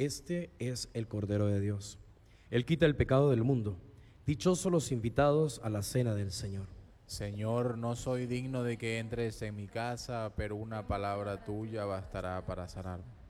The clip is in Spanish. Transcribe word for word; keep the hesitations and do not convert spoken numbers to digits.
este es el Cordero de Dios. Él quita el pecado del mundo. Dichosos los invitados a la cena del Señor. Señor, no soy digno de que entres en mi casa, pero una palabra tuya bastará para sanarme.